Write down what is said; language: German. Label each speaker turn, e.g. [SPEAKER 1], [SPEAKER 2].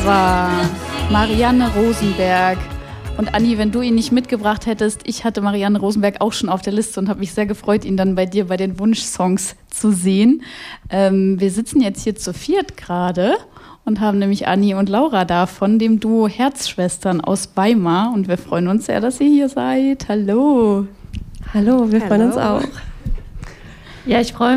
[SPEAKER 1] Das war Marianne Rosenberg. Und Anni, wenn du ihn nicht mitgebracht hättest, ich hatte Marianne Rosenberg auch schon auf der Liste und habe mich sehr gefreut, ihn dann bei dir bei den Wunschsongs zu sehen. Wir sitzen jetzt hier zu viert gerade und haben nämlich Anni und Laura da von dem Duo Herzschwestern aus Weimar. Und wir freuen uns sehr, dass ihr hier seid. Hallo.
[SPEAKER 2] Hallo, wir freuen uns auch.
[SPEAKER 3] Ja, ich freue